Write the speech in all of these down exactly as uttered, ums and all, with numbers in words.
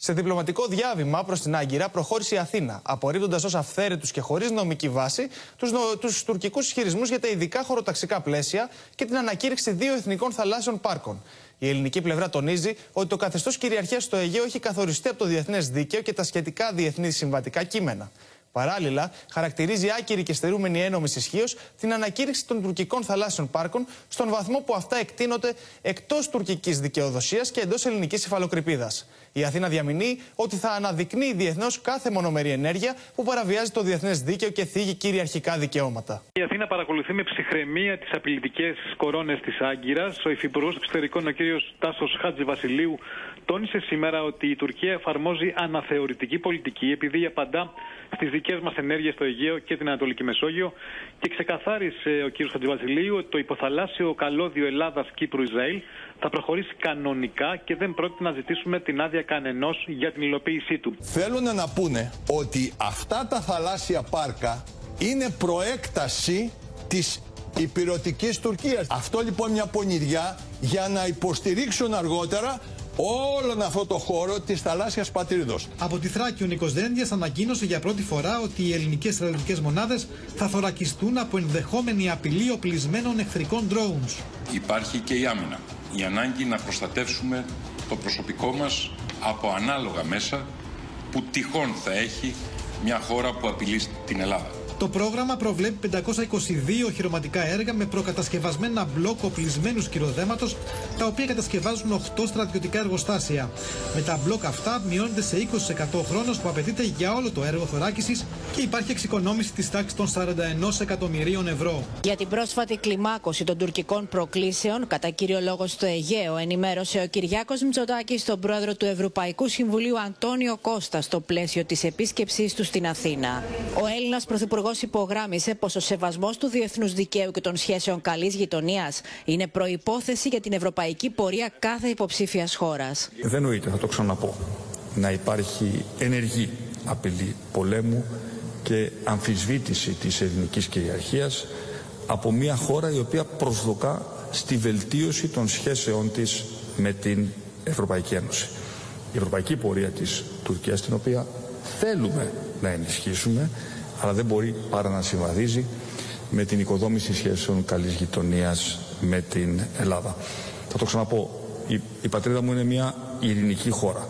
Σε διπλωματικό διάβημα προς την Άγκυρα προχώρησε η Αθήνα, απορρίπτοντας ως αυθαίρετους και χωρίς νομική βάση τους, νο... τους τουρκικούς ισχυρισμούς για τα ειδικά χωροταξικά πλαίσια και την ανακήρυξη δύο εθνικών θαλάσσιων πάρκων. Η ελληνική πλευρά τονίζει ότι το καθεστώς κυριαρχίας στο Αιγαίο έχει καθοριστεί από το διεθνές δίκαιο και τα σχετικά διεθνή συμβατικά κείμενα. Παράλληλα, χαρακτηρίζει άκυρη και στερούμενη ένομης ισχύως την ανακήρυξη των τουρκικών θαλάσσιων πάρκων στον βαθμό που αυτά εκτείνονται εκτός τουρκικής δικαιοδοσίας και εντός ελληνικής υφαλοκρηπίδας. Η Αθήνα διαμηνύει ότι θα αναδεικνύει διεθνώς κάθε μονομερή ενέργεια που παραβιάζει το διεθνές δίκαιο και θίγει κυριαρχικά δικαιώματα. Η Αθήνα παρακολουθεί με ψυχραιμία τις απειλητικές κορώνες της Άγκυρας. Ο Υφυπουργός Εξωτερικών, ο κ. Τάσος Χατζηβασιλείου, τόνισε σήμερα ότι η Τουρκία εφαρμόζει αναθεωρητική πολιτική επειδή απαντά στις δικές μας ενέργειες στο Αιγαίο και την Ανατολική Μεσόγειο και ξεκαθάρισε ο κ. Χατζηβασιλείου ότι το υποθαλάσσιο καλώδιο Ελλάδας-Κύπρου-Ισραήλ θα προχωρήσει κανονικά και δεν πρόκειται να ζητήσουμε την άδεια κανενός για την υλοποίησή του. Θέλουν να πούνε ότι αυτά τα θαλάσσια πάρκα είναι προέκταση της υπηρετικής Τουρκίας. Αυτό λοιπόν μια πονηριά για να υποστηρίξουν αργότερα όλον αυτό το χώρο της θαλάσσιας πατρίδος. Από τη Θράκη ο Νίκος Δένδιας ανακοίνωσε για πρώτη φορά ότι οι ελληνικές στρατιωτικές μονάδες θα θωρακιστούν από ενδεχόμενη απειλή οπλισμένων εχθρικών drones. Υπάρχει και η άμυνα. Η ανάγκη να προστατεύσουμε το προσωπικό μας από ανάλογα μέσα που τυχόν θα έχει μια χώρα που απειλεί την Ελλάδα. Το πρόγραμμα προβλέπει πεντακόσια είκοσι δύο οχυρωματικά έργα με προκατασκευασμένα μπλοκ οπλισμένου σκυροδέματος, τα οποία κατασκευάζουν οκτώ στρατιωτικά εργοστάσια. Με τα μπλοκ αυτά μειώνεται σε είκοσι τοις εκατό ο χρόνος που απαιτείται για όλο το έργο θωράκισης και υπάρχει εξοικονόμηση της τάξης των σαράντα ενός εκατομμυρίων ευρώ. Για την πρόσφατη κλιμάκωση των τουρκικών προκλήσεων, κατά κύριο λόγο στο Αιγαίο, ενημέρωσε ο Κυριάκος Μητσοτάκης τον πρόεδρο του Ευρωπαϊκού Συμβουλίου Αντώνιο Κώστα στο πλαίσιο της επίσκεψής του στην Αθήνα. Ο Έλληνας πρωθυπουργός υπογράμμισε πως ο σεβασμός του διεθνούς δικαίου και των σχέσεων καλής γειτονίας είναι προϋπόθεση για την ευρωπαϊκή πορεία κάθε υποψήφιας χώρας. Δεν νοείται, θα το ξαναπώ, να υπάρχει ενεργή απειλή πολέμου και αμφισβήτηση της ελληνικής κυριαρχίας από μια χώρα η οποία προσδοκά στη βελτίωση των σχέσεών της με την Ευρωπαϊκή Ένωση. Η ευρωπαϊκή πορεία της Τουρκίας, την οποία θέλουμε να ενισχύσουμε, αλλά δεν μπορεί παρά να συμβαδίζει με την οικοδόμηση σχέσεων καλής γειτονίας με την Ελλάδα. Θα το ξαναπώ, η, η πατρίδα μου είναι μια ειρηνική χώρα,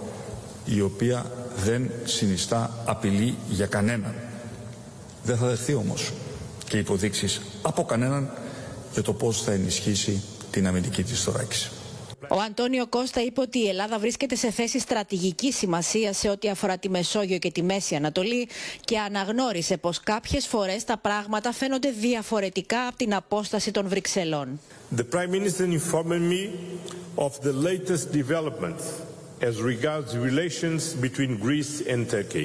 η οποία δεν συνιστά απειλή για κανέναν. Δεν θα δεχθεί όμως και υποδείξεις από κανέναν για το πώς θα ενισχύσει την αμυντική της θωράκιση. Ο Αντώνιο Κώστα είπε ότι η Ελλάδα βρίσκεται σε θέση στρατηγικής σημασίας σε ό,τι αφορά τη Μεσόγειο και τη Μέση Ανατολή και αναγνώρισε πως κάποιες φορές τα πράγματα φαίνονται διαφορετικά από την απόσταση των Βρυξελών. The Prime Minister informed me of the latest developments as regards relations between Greece and Turkey.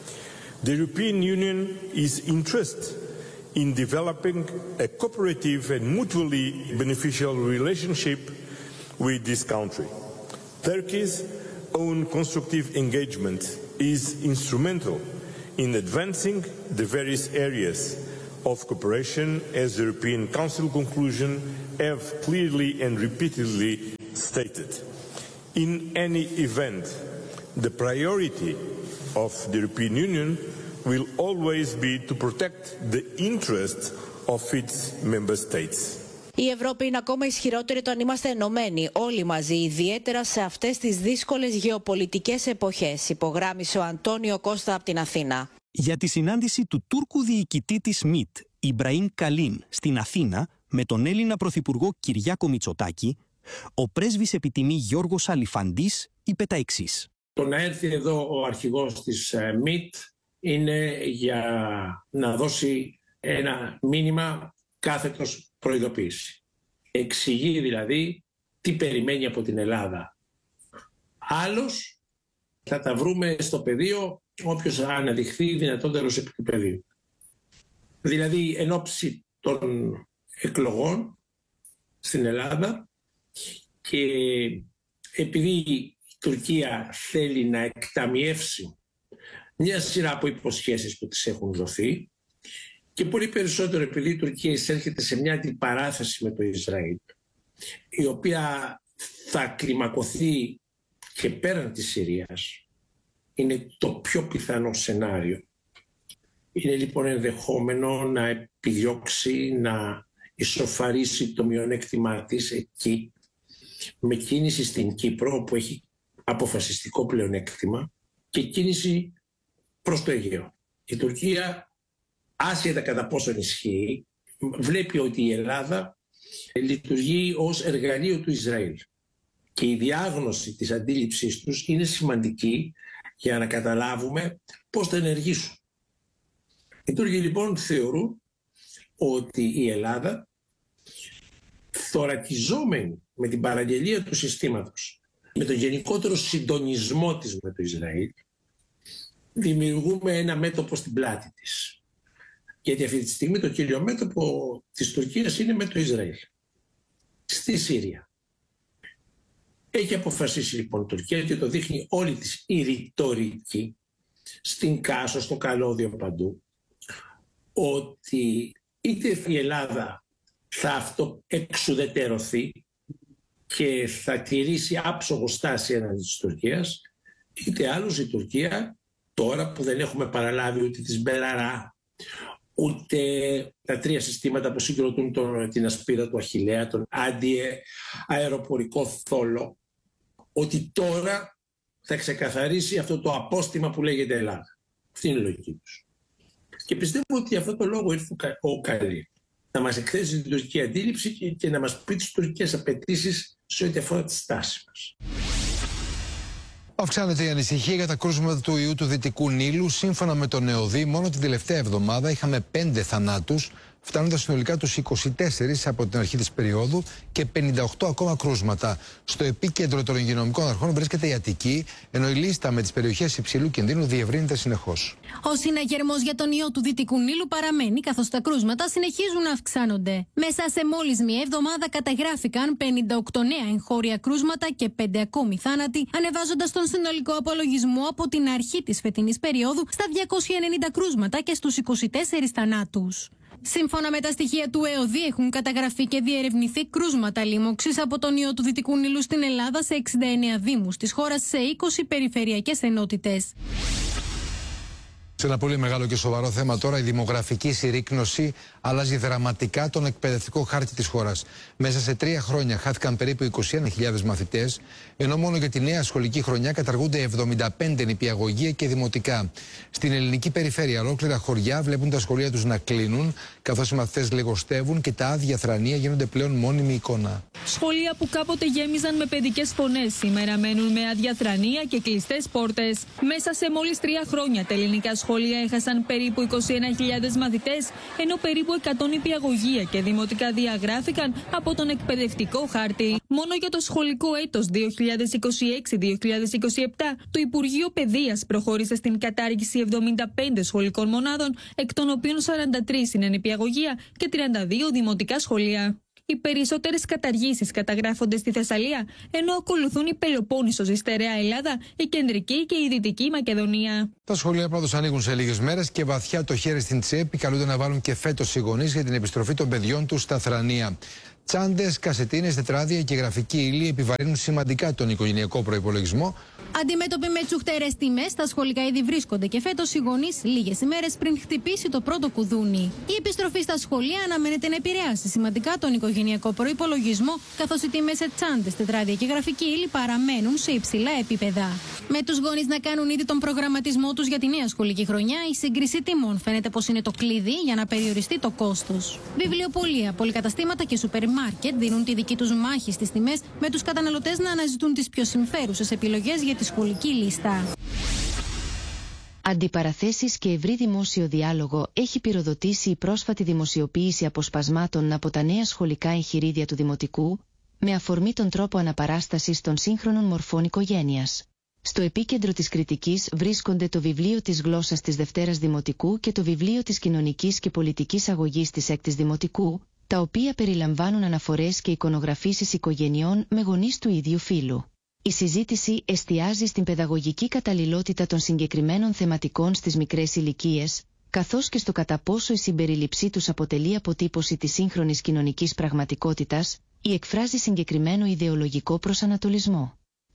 The European Union is interested in developing a cooperative and mutually beneficial relationship with this country. Turkey's own constructive engagement is instrumental in advancing the various areas of cooperation as the European Council conclusion have clearly and repeatedly stated. In any event, the priority of the European Union will always be to protect the interests of its member states. Η Ευρώπη είναι ακόμα ισχυρότερη όταν είμαστε ενωμένοι όλοι μαζί, ιδιαίτερα σε αυτές τις δύσκολες γεωπολιτικές εποχές, υπογράμμισε ο Αντώνιο Κώστα από την Αθήνα. Για τη συνάντηση του Τούρκου διοικητή της ΜΙΤ, Ιμπραήμ Καλίν, στην Αθήνα, με τον Έλληνα Πρωθυπουργό Κυριάκο Μητσοτάκη, ο πρέσβης επιτιμή Γιώργος Αλιφαντής είπε τα εξής. Το να έρθει εδώ ο αρχηγός της ΜΙΤ είναι για να δώσει ένα μήνυμα κάθετος προειδοποίηση. Εξηγεί δηλαδή τι περιμένει από την Ελλάδα. Άλλος θα τα βρούμε στο πεδίο όποιος αναδειχθεί δυνατότερος επί του πεδίου. Δηλαδή εν ώψη των εκλογών στην Ελλάδα και επειδή η Τουρκία θέλει να εκταμιεύσει μια σειρά από υποσχέσεις που της έχουν δοθεί και πολύ περισσότερο επειδή η Τουρκία εισέρχεται σε μια αντιπαράθεση με το Ισραήλ, η οποία θα κλιμακωθεί και πέραν της Συρίας, είναι το πιο πιθανό σενάριο. Είναι λοιπόν ενδεχόμενο να επιδιώξει να ισοφαρίσει το μειονέκτημά της εκεί, με κίνηση στην Κύπρο, όπου έχει αποφασιστικό πλεονέκτημα, και κίνηση προς το Αιγαίο. Η Τουρκία, άσχετα κατά πόσο ισχύει, βλέπει ότι η Ελλάδα λειτουργεί ως εργαλείο του Ισραήλ. Και η διάγνωση της αντίληψής τους είναι σημαντική για να καταλάβουμε πώς θα ενεργήσουν. Οι Τούρκοι λοιπόν θεωρούν ότι η Ελλάδα, θωρακιζόμενη με την παραγγελία του συστήματος, με τον γενικότερο συντονισμό της με το Ισραήλ, δημιουργούμε ένα μέτωπο στην πλάτη της. Γιατί αυτή τη στιγμή το κύριο μέτωπο της Τουρκίας είναι με το Ισραήλ, στη Σύρια. Έχει αποφασίσει λοιπόν η Τουρκία, και το δείχνει όλη της η ρητορική, στην Κάσο, στο καλώδιο, παντού, ότι είτε η Ελλάδα θα αυτοεξουδετερωθεί και θα τηρήσει άψογο στάση έναντι της Τουρκίας, είτε άλλως η Τουρκία, τώρα που δεν έχουμε παραλάβει ούτε της Μπεραρά, ούτε τα τρία συστήματα που συγκροτούν τον, την ασπίδα του Αχιλλέα, τον αντιαεροπορικό θόλο, ότι τώρα θα ξεκαθαρίσει αυτό το απόστημα που λέγεται Ελλάδα. Αυτή είναι η λογική τους. Και πιστεύω ότι για αυτό το λόγο ήρθε ο Καλή να μας εκθέσει την τουρκική αντίληψη και να μας πει τις τουρκικές απαιτήσεις σε ό,τι αφορά τη στάση μας. Αυξάνεται η ανησυχία για τα κρούσματα του ιού του Δυτικού Νείλου. Σύμφωνα με τον ΕΟΔΗ, μόνο την τελευταία εβδομάδα είχαμε πέντε θανάτους, φτάνοντας συνολικά τους είκοσι τέσσερις από την αρχή της περίοδου και πενήντα οκτώ ακόμα κρούσματα. Στο επίκεντρο των υγειονομικών αρχών βρίσκεται η Αττική, ενώ η λίστα με τις περιοχές υψηλού κινδύνου διευρύνεται συνεχώς. Ο συναγερμός για τον ιό του Δυτικού Νείλου παραμένει, καθώς τα κρούσματα συνεχίζουν να αυξάνονται. Μέσα σε μόλις μία εβδομάδα καταγράφηκαν πενήντα οκτώ νέα εγχώρια κρούσματα και πέντε ακόμη θάνατοι, ανεβάζοντας τον συνολικό απολογισμό από την αρχή της φετινής περίοδου στα διακόσια ενενήντα κρούσματα και στους είκοσι τέσσερις θανάτους. Σύμφωνα με τα στοιχεία του ΕΟΔΗ, έχουν καταγραφεί και διερευνηθεί κρούσματα λίμωξης από τον ιό του Δυτικού Νείλου στην Ελλάδα σε εξήντα εννέα δήμους της χώρας, σε είκοσι περιφερειακές ενότητες. Σε ένα πολύ μεγάλο και σοβαρό θέμα τώρα, η δημογραφική συρρίκνωση αλλάζει δραματικά τον εκπαιδευτικό χάρτη της χώρας. Μέσα σε τρία χρόνια χάθηκαν περίπου είκοσι ένα χιλιάδες μαθητές, ενώ μόνο για τη νέα σχολική χρονιά καταργούνται εβδομήντα πέντε νηπιαγωγεία και δημοτικά. Στην ελληνική περιφέρεια, ολόκληρα χωριά βλέπουν τα σχολεία τους να κλείνουν, καθώς οι μαθητές λιγοστεύουν και τα άδεια θρανία γίνονται πλέον μόνιμη εικόνα. Σχολεία που κάποτε γέμιζαν με παιδικές φωνές, σήμερα μένουν με άδεια θρανία και κλειστές πόρτες. Μέσα σε μόλις τρία χρόνια τα ελληνικά σχολεία έχασαν περίπου είκοσι ένα χιλιάδες μαθητές, ενώ περίπου εκατό νηπιαγωγεία και δημοτικά διαγράφηκαν από τον εκπαιδευτικό χάρτη. Μόνο για το σχολικό έτος δύο χιλιάδες είκοσι έξι δύο χιλιάδες είκοσι επτά το Υπουργείο Παιδείας προχώρησε στην κατάργηση εβδομήντα πέντε σχολικών μονάδων, εκ των οποίων σαράντα τρεις είναι νηπιαγωγεία και τριάντα δύο δημοτικά σχολεία. Οι περισσότερες καταργήσεις καταγράφονται στη Θεσσαλία, ενώ ακολουθούν η Πελοπόννησος, η στερεά Ελλάδα, η Κεντρική και η Δυτική Μακεδονία. Τα σχολεία πάντως ανοίγουν σε λίγες μέρες και βαθιά το χέρι στην τσέπη καλούνται να βάλουν και φέτος οι γονείς για την επιστροφή των παιδιών τους στα θρανία. Τσάντες, κασετίνες, τετράδια και γραφική ύλη επιβαρύνουν σημαντικά τον οικογενειακό προϋπολογισμό. Αντιμέτωποι με τσουχτερές τιμές, τα σχολικά είδη βρίσκονται και φέτος οι γονείς λίγες ημέρες πριν χτυπήσει το πρώτο κουδούνι. Η επιστροφή στα σχολεία αναμένεται να επηρεάσει σημαντικά τον οικογενειακό προϋπολογισμό, καθώς οι τιμές σε τσάντες, τετράδια και γραφική ύλη παραμένουν σε υψηλά επίπεδα. Με τους γονείς να κάνουν ήδη τον προγραμματισμό τους για τη νέα σχολική χρονιά, η σύγκριση τιμών φαίνεται πως είναι το κλειδί για να περιοριστεί το κόστος. Βιβλιοπωλεία, πολυκαταστήματα και σούπερ μάρκετ δίνουν τη δική τους μάχη στις τιμές, με τους καταναλωτές να αναζητούν τις πιο συμφέρουσες επιλογές για τη σχολική λίστα. Αντιπαραθέσεις και ευρύ δημόσιο διάλογο έχει πυροδοτήσει η πρόσφατη δημοσιοποίηση αποσπασμάτων από τα νέα σχολικά εγχειρίδια του Δημοτικού, με αφορμή τον τρόπο αναπαράστασης των σύγχρονων μορφών οικογένειας. Στο επίκεντρο της κριτικής βρίσκονται το βιβλίο της γλώσσας της Δευτέρας Δημοτικού και το βιβλίο της κοινωνικής και πολιτικής αγωγής της Έκτης Δημοτικού, τα οποία περιλαμβάνουν αναφορές και εικονογραφήσεις οικογενειών με γονείς του ίδιου φύλου. Η συζήτηση εστιάζει στην παιδαγωγική καταλληλότητα των συγκεκριμένων θεματικών στις μικρές ηλικίες, καθώς και στο κατά πόσο η συμπερίληψή τους αποτελεί αποτύπωση της σύγχρονης κοινωνικής πραγματικότητας ή εκφράζει συγκεκριμένο ιδεολογικό προσανατολισμό.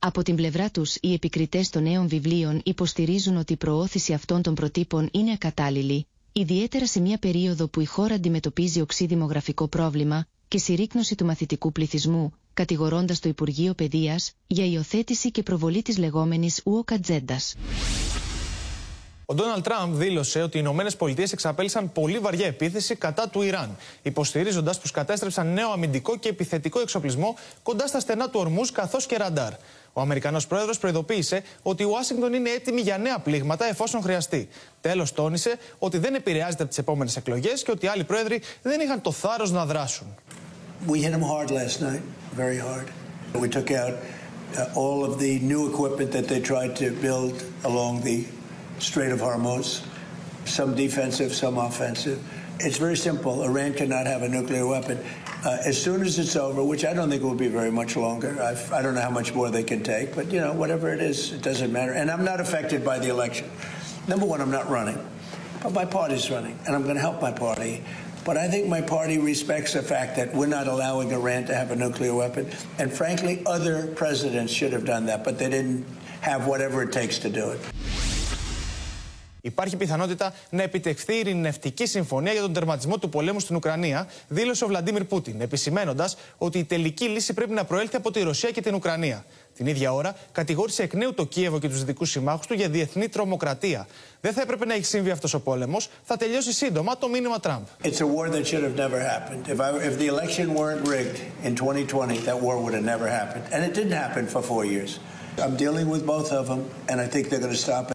Από την πλευρά τους, οι επικριτές των νέων βιβλίων υποστηρίζουν ότι η προώθηση αυτών των προτύπων είναι ακατάλληλη, ιδιαίτερα σε μια περίοδο που η χώρα αντιμετωπίζει οξύ δημογραφικό πρόβλημα και συρρίκνωση του μαθητικού πληθυσμού, κατηγορώντας το Υπουργείο Παιδείας για υιοθέτηση και προβολή της λεγόμενης woke ατζέντας. Ο Ντόναλντ Τραμπ δήλωσε ότι οι Ηνωμένες Πολιτείες εξαπέλυσαν πολύ βαριά επίθεση κατά του Ιράν, υποστηρίζοντας πως κατέστρεψαν νέο αμυντικό και επιθετικό εξοπλισμό κοντά στα στενά του Ορμούζ καθώς και ραντάρ. Ο Αμερικανός πρόεδρος προειδοποίησε ότι η Ουάσιγκτον είναι έτοιμη για νέα πλήγματα εφόσον χρειαστεί. Τέλος, τόνισε ότι δεν επηρεάζεται από τις επόμενες εκλογές και ότι άλλοι πρόεδροι δεν είχαν το θάρρος να δράσουν. We hit them hard last night, very hard. We took out uh, all of the new equipment that they tried to build along the Strait of Hormuz, some defensive, some offensive. It's very simple. Iran cannot have a nuclear weapon. Uh, as soon as it's over, which I don't think will be very much longer. I've, I don't know how much more they can take, but you know, whatever it is, it doesn't matter. And I'm not affected by the election. Number one, I'm not running, but my party's running, and I'm going to help my party. But I think my party respects the fact that we're not allowing Iran to have a nuclear weapon. And frankly, other presidents should have done that, but they didn't have whatever it takes to do it. Υπάρχει πιθανότητα να επιτευχθεί ειρηνευτική συμφωνία για τον τερματισμό του πολέμου στην Ουκρανία, δήλωσε ο Βλαντίμιρ Πούτιν, επισημένοντας ότι η τελική λύση πρέπει να προέλθει από τη Ρωσία και την Ουκρανία. Την ίδια ώρα, κατηγόρησε εκ νέου το Κίεβο και τους δυτικούς συμμάχους του για διεθνή τρομοκρατία. Δεν θα έπρεπε να έχει συμβεί αυτός ο πόλεμος, θα τελειώσει σύντομα το μήνυμα Τραμπ. It's a war that should have never happened. If, I, if the election weren't rigged in twenty twenty, that war would have never happened. And it didn't happen for four years. I'm dealing with both of them, and I think they're going to stop it.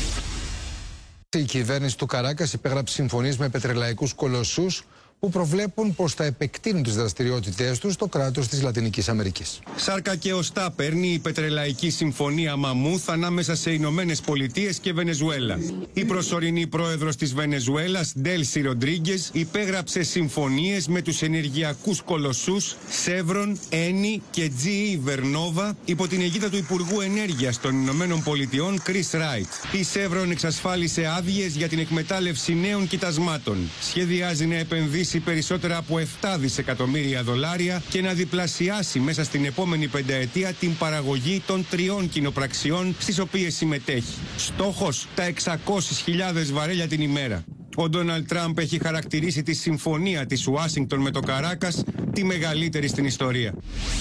Η κυβέρνηση του Καράκας υπέγραψε συμφωνίες με πετρελαϊκούς κολοσσούς που προβλέπουν πως θα επεκτείνουν τις δραστηριότητές τους στο κράτος της Λατινικής Αμερικής. Σάρκα και οστά παίρνει η πετρελαϊκή συμφωνία Μαμούθ ανάμεσα σε Ηνωμένες Πολιτείες και Βενεζουέλα. Η προσωρινή πρόεδρος της Βενεζουέλας, Ντέλσι Ροντρίγκες, υπέγραψε συμφωνίες με τους ενεργειακούς κολοσσούς Σεύρον, Ένι και τζι ι Βερνόβα υπό την αιγίδα του Υπουργού Ενέργειας των Ηνωμένων Πολιτειών, Κρίς Ράιτ. Η Σεύρον εξασφάλισε άδειες για την εκμετάλλευση νέων κοιτασμάτων. Σχεδιάζει να επενδύσει περισσότερα από επτά δισεκατομμύρια δολάρια και να διπλασιάσει μέσα στην επόμενη πενταετία την παραγωγή των τριών κοινοπραξιών στις οποίες συμμετέχει. Στόχος, τα εξακόσιες χιλιάδες βαρέλια την ημέρα. Ο Ντόναλντ Τραμπ έχει χαρακτηρίσει τη συμφωνία της Ουάσιγκτον με το Καράκας τη μεγαλύτερη στην ιστορία.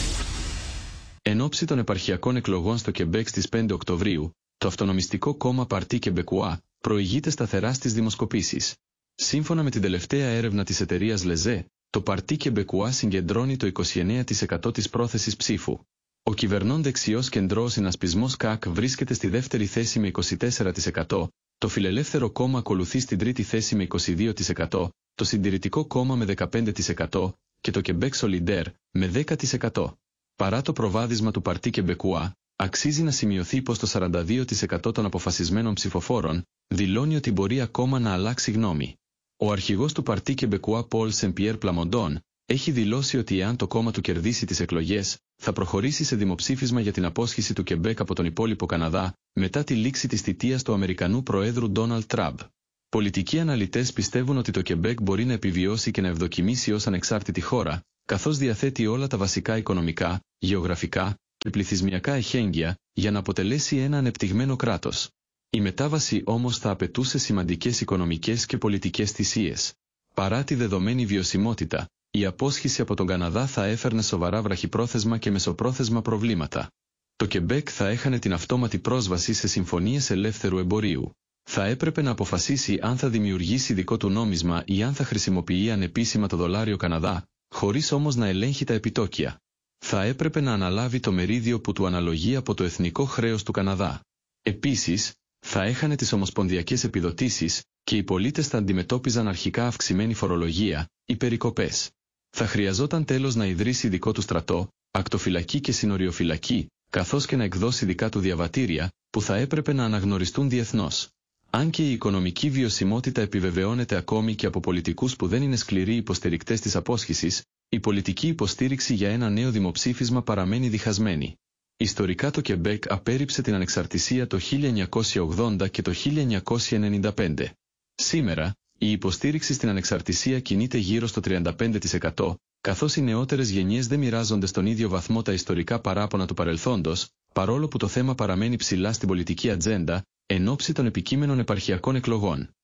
Εν ώψη των επαρχιακών εκλογών στο Κεμπέκ στις πέντε Οκτωβρίου, το αυτονομιστικό κόμμα Παρτί Κεμπεκουά προηγείται σταθερά στις δημοσκοπήσεις. Σύμφωνα με την τελευταία έρευνα της εταιρείας Λεζέ, το Παρτί Κεμπεκουά συγκεντρώνει το είκοσι εννέα τοις εκατό της πρόθεσης ψήφου. Ο κυβερνών δεξιός κεντρός συνασπισμός ΚΑΚ βρίσκεται στη δεύτερη θέση με είκοσι τέσσερα τοις εκατό, το Φιλελεύθερο κόμμα ακολουθεί στην τρίτη θέση με είκοσι δύο τοις εκατό, το Συντηρητικό κόμμα με δεκαπέντε τοις εκατό και το Quebec Solidaire με δέκα τοις εκατό. Παρά το προβάδισμα του Παρτί Κεμπεκουά, αξίζει να σημειωθεί πως το σαράντα δύο τοις εκατό των αποφασισμένων ψηφοφόρων δηλώνει ότι μπορεί ακόμα να αλλάξει γνώμη. Ο αρχηγός του Παρτί Κεμπεκουά, Πολ Σεμπιέρ Πλαμοντών, έχει δηλώσει ότι εάν το κόμμα του κερδίσει τις εκλογές, θα προχωρήσει σε δημοψήφισμα για την απόσχηση του Κεμπέκ από τον υπόλοιπο Καναδά, μετά τη λήξη της θητείας του Αμερικανού Προέδρου Ντόναλντ Τραμπ. Πολιτικοί αναλυτές πιστεύουν ότι το Κεμπέκ μπορεί να επιβιώσει και να ευδοκιμήσει ως ανεξάρτητη χώρα, καθώς διαθέτει όλα τα βασικά οικονομικά, γεωγραφικά και πληθυσμιακά εχέγγυα για να αποτελέσει ένα ανεπτυγμένο κράτος. Η μετάβαση όμως θα απαιτούσε σημαντικές οικονομικές και πολιτικές θυσίες. Παρά τη δεδομένη βιωσιμότητα, η απόσχηση από τον Καναδά θα έφερνε σοβαρά βραχυπρόθεσμα και μεσοπρόθεσμα προβλήματα. Το Κεμπέκ θα έχανε την αυτόματη πρόσβαση σε συμφωνίες ελεύθερου εμπορίου. Θα έπρεπε να αποφασίσει αν θα δημιουργήσει δικό του νόμισμα ή αν θα χρησιμοποιεί ανεπίσημα το δολάριο Καναδά, χωρίς όμως να ελέγχει τα επιτόκια. Θα έπρεπε να αναλάβει το μερίδιο που του αναλογεί από το εθνικό χρέος του Καναδά. Επίσης, θα έχανε τις ομοσπονδιακές επιδοτήσεις και οι πολίτες θα αντιμετώπιζαν αρχικά αυξημένη φορολογία ή περικοπές. Θα χρειαζόταν τέλος να ιδρύσει δικό του στρατό, ακτοφυλακή και συνοριοφυλακή, καθώς και να εκδώσει δικά του διαβατήρια, που θα έπρεπε να αναγνωριστούν διεθνώς. Αν και η οικονομική βιωσιμότητα επιβεβαιώνεται ακόμη και από πολιτικούς που δεν είναι σκληροί υποστηρικτές της απόσχησης, η πολιτική υποστήριξη για ένα νέο δημοψήφισμα παραμένει διχασμένη. Ιστορικά το Κεμπέκ απέρριψε την ανεξαρτησία το χίλια εννιακόσια ογδόντα και το χίλια εννιακόσια ενενήντα πέντε. Σήμερα, η υποστήριξη στην ανεξαρτησία κινείται γύρω στο τριάντα πέντε τοις εκατό, καθώς οι νεότερες γενιές δεν μοιράζονται στον ίδιο βαθμό τα ιστορικά παράπονα του παρελθόντος, παρόλο που το θέμα παραμένει ψηλά στην πολιτική ατζέντα εν ώψη των επικείμενων επαρχιακών εκλογών.